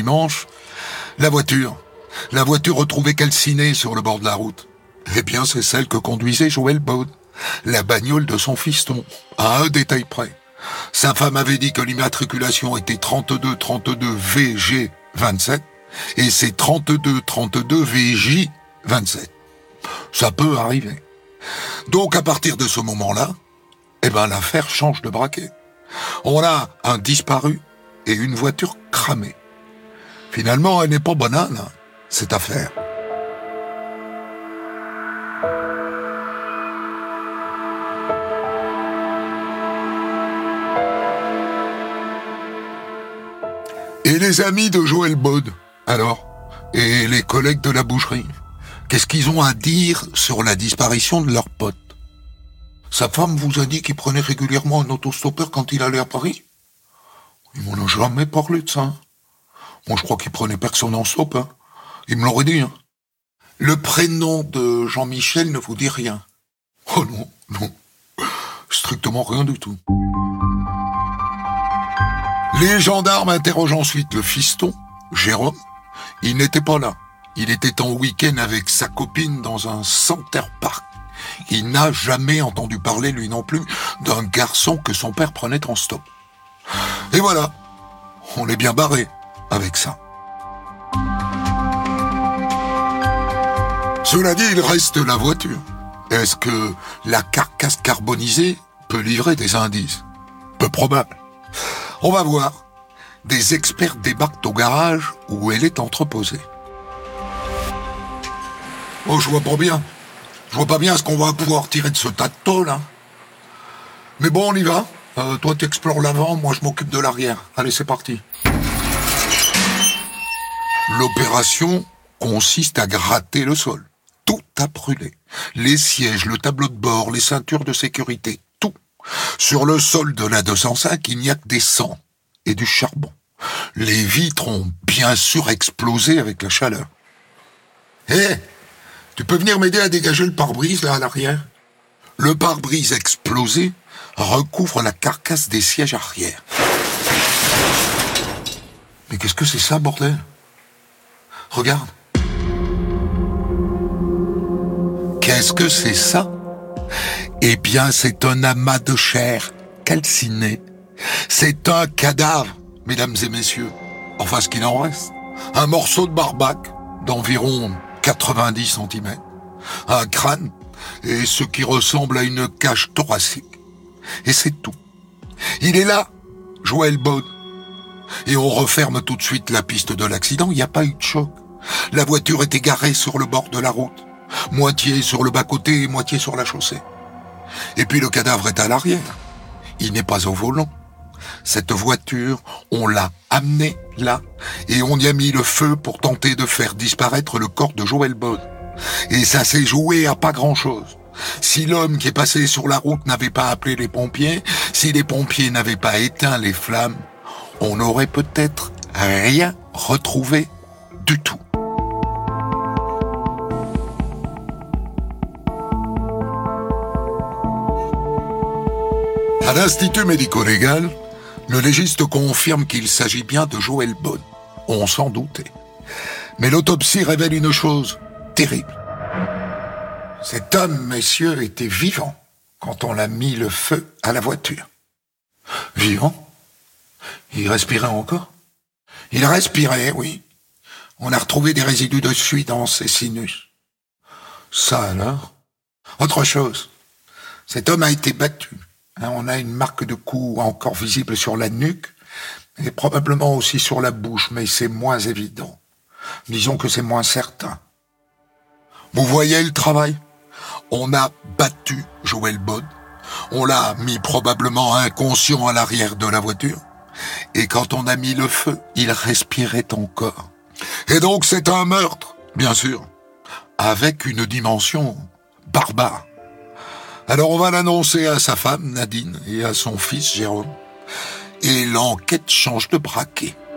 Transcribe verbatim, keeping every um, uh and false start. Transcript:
dimanche, la voiture. La voiture retrouvée calcinée sur le bord de la route. Eh bien, c'est celle que conduisait Joël Bode. La bagnole de son fiston. À un détail près. Sa femme avait dit que l'immatriculation était trente-deux trente-deux V G vingt-sept et c'est trente-deux trente-deux V J vingt-sept. Ça peut arriver. Donc, à partir de ce moment-là, eh ben, l'affaire change de braquet. On a un disparu et une voiture cramée. Finalement, elle n'est pas banale, hein, cette affaire. Et les amis de Joël Bode, alors? Et les collègues de la boucherie? Qu'est-ce qu'ils ont à dire sur la disparition de leur pote? Sa femme vous a dit qu'il prenait régulièrement un autostoppeur quand il allait à Paris? Il m'en a jamais parlé de ça. Moi, je crois qu'il prenait personne en stop. Hein. Il me l'aurait dit. Hein. Le prénom de Jean-Michel ne vous dit rien? Oh non, non. Strictement rien du tout. Les gendarmes interrogent ensuite le fiston, Jérôme. Il n'était pas là. Il était en week-end avec sa copine dans un Center Park. Il n'a jamais entendu parler, lui non plus, d'un garçon que son père prenait en stop. Et voilà, on est bien barré avec ça. Cela dit, il reste la voiture. Est-ce que la carcasse carbonisée peut livrer des indices? Peu probable. On va voir. Des experts débarquent au garage où elle est entreposée. Oh, je vois pas bien. Je vois pas bien ce qu'on va pouvoir tirer de ce tas de tôle, hein. Mais bon, on y va. Euh, toi, t'explores l'avant, moi, je m'occupe de l'arrière. Allez, c'est parti. L'opération consiste à gratter le sol. Tout a brûlé. Les sièges, le tableau de bord, les ceintures de sécurité, tout. Sur le sol de la deux cent cinq, il n'y a que des cendres et du charbon. Les vitres ont bien sûr explosé avec la chaleur. Hé, hey, tu peux venir m'aider à dégager le pare-brise là à l'arrière? Le pare-brise explosé recouvre la carcasse des sièges arrière. Mais qu'est-ce que c'est ça, bordel? Regarde. Qu'est-ce que c'est ça? Eh bien, c'est un amas de chair calcinée. C'est un cadavre, mesdames et messieurs. Enfin, ce qu'il en reste. Un morceau de barbaque d'environ quatre-vingt-dix centimètres. Un crâne et ce qui ressemble à une cage thoracique. Et c'est tout. Il est là, Joël Bode. Et on referme tout de suite la piste de l'accident, il n'y a pas eu de choc. La voiture était garée sur le bord de la route. Moitié sur le bas-côté et moitié sur la chaussée. Et puis le cadavre est à l'arrière. Il n'est pas au volant. Cette voiture, on l'a amenée là et on y a mis le feu pour tenter de faire disparaître le corps de Joël Bode. Et ça s'est joué à pas grand-chose. Si l'homme qui est passé sur la route n'avait pas appelé les pompiers, si les pompiers n'avaient pas éteint les flammes, on n'aurait peut-être rien retrouvé du tout. À l'Institut médico-légal, le légiste confirme qu'il s'agit bien de Joël Bode. On s'en doutait. Mais l'autopsie révèle une chose terrible. Cet homme, messieurs, était vivant quand on a mis le feu à la voiture. Vivant? Il respirait encore? Il respirait, oui. On a retrouvé des résidus de suie dans ses sinus. Ça alors? Autre chose. Cet homme a été battu. On a une marque de coup encore visible sur la nuque et probablement aussi sur la bouche, mais c'est moins évident. Disons que c'est moins certain. Vous voyez le travail? On a battu Joël Bode. On l'a mis probablement inconscient à l'arrière de la voiture. Et quand on a mis le feu, il respirait encore. Et donc c'est un meurtre, bien sûr, avec une dimension barbare. Alors on va l'annoncer à sa femme, Nadine, et à son fils, Jérôme. Et l'enquête change de braquet.